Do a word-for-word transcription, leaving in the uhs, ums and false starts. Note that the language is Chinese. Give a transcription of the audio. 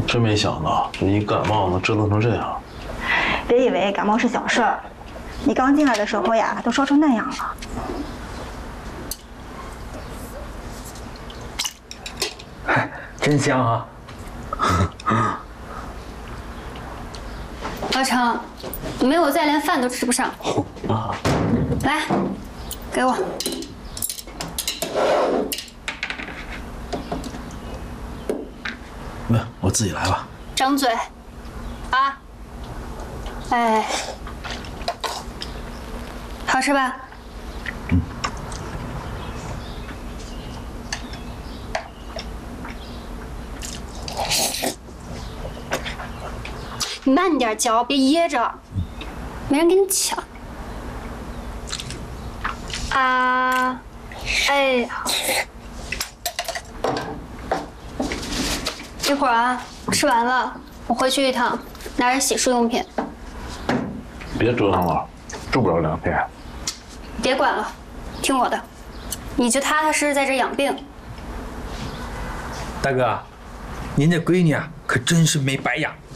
真没想到，这一感冒能折腾成这样。 别以为感冒是小事儿，你刚进来的时候呀，都烧成那样了。 真香啊！ 阿成，没有再连饭都吃不上。 啊， 来，给我。 没，我自己来吧。 张嘴，啊！哎，好吃吧？ 嗯。 你慢点嚼，别噎着，没人跟你抢。啊，哎，好。一会儿啊，吃完了我回去一趟，拿点洗漱用品。 别折腾了，住不了两天。 别管了，听我的，你就踏踏实实在这养病。 大哥，您这闺女啊，可真是没白养。